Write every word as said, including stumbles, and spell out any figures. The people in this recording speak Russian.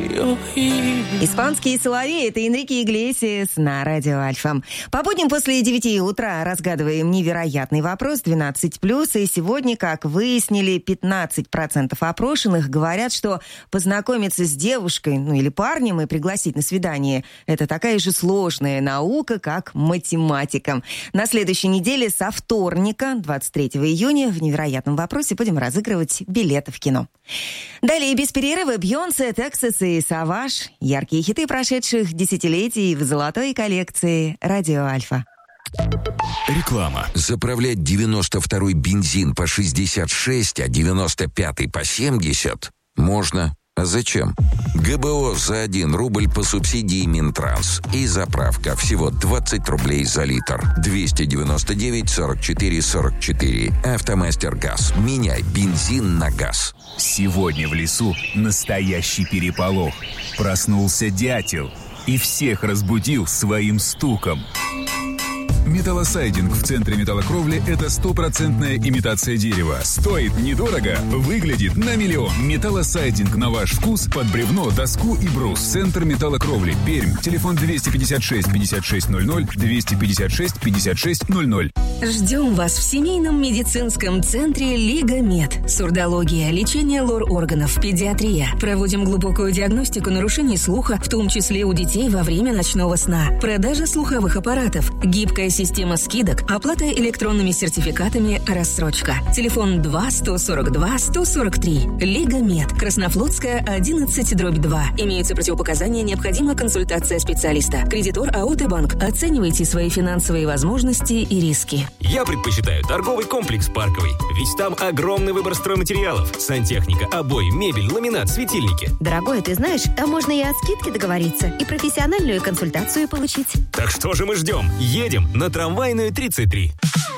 Испанские соловьи — это Энрике Иглесиас на радио Альфа. По будням после девяти утра разгадываем невероятный вопрос двенадцать плюс. И сегодня, как выяснили, пятнадцать процентов опрошенных говорят, что познакомиться с девушкой, ну или парнем и пригласить на свидание — это такая же сложная наука, как математика. На следующей неделе со вторника, двадцать третьего июня, в невероятном вопросе будем разыгрывать билеты в кино. Далее без перерыва Бейонсе, Тексас и Саваш. Яркие хиты прошедших десятилетий в золотой коллекции «Радио Альфа». Реклама. Заправлять девяносто второй бензин по шестьдесят шесть, а девяносто пятый по семьдесят можно. А зачем? ГБО за один рубль по субсидии Минтранс. И заправка всего двадцать рублей за литр. двести девяносто девять сорок четыре сорок четыре. Автомастер Газ. Меняй бензин на газ. Сегодня в лесу настоящий переполох. Проснулся дятел и всех разбудил своим стуком. Металлосайдинг в центре металлокровли – это стопроцентная имитация дерева. Стоит недорого, выглядит на миллион. Металлосайдинг на ваш вкус под бревно, доску и брус. Центр металлокровли. Пермь. Телефон двести пятьдесят шесть пятьдесят шесть ноль ноль, двести пятьдесят шесть пятьдесят шесть ноль ноль. Ждем вас в семейном медицинском центре Лига Мед. Сурдология, лечение лор-органов, педиатрия. Проводим глубокую диагностику нарушений слуха, в том числе у детей во время ночного сна. Продажа слуховых аппаратов. Гибкая система скидок, оплата электронными сертификатами, рассрочка. Телефон два сто сорок два сто сорок три. Лига Мед. Краснофлотская, одиннадцать дробь два. Имеются противопоказания, необходима консультация специалиста. Кредитор АО «Т-банк». Оценивайте свои финансовые возможности и риски. Я предпочитаю торговый комплекс «Парковый», ведь там огромный выбор стройматериалов. Сантехника, обои, мебель, ламинат, светильники. Дорогой, ты знаешь, там можно и о скидке договориться, и профессиональную консультацию получить. Так что же мы ждем? Едем на Трамвайную тридцать три.